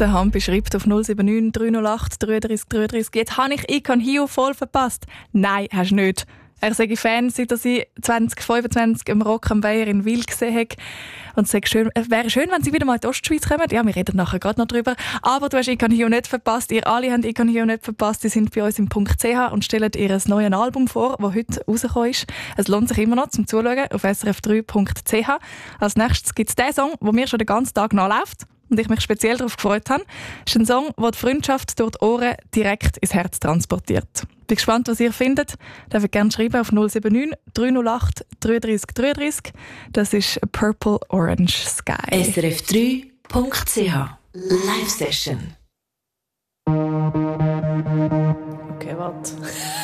Der Hampi schreibt auf 079 308 33 33. Jetzt habe ich Icon Hio voll verpasst. Nein, hast du nicht. Er sei Fan, seit er sie 2025 im Rock am Weiher in Wil gesehen hat. Und es wäre schön, wenn sie wieder mal in die Ostschweiz kommen. Ja, wir reden nachher gerade noch drüber. Aber du hast Icon Hio nicht verpasst. Ihr alle habt Icon Hio nicht verpasst. Sie sind bei uns im .ch und stellen ihr neues Album vor, das heute rausgekommen ist. Es lohnt sich immer noch zum Zuschauen auf srf3.ch. Als nächstes gibt es den Song, der mir schon den ganzen Tag nachläuft und ich mich speziell darauf gefreut habe. Es ist ein Song, der die Freundschaft durch die Ohren direkt ins Herz transportiert. Bin gespannt, was ihr findet. Dürft gerne schreiben auf 079 308 33 33. Das ist Purple Orange Sky. srf3.ch Live Session. Okay, warte.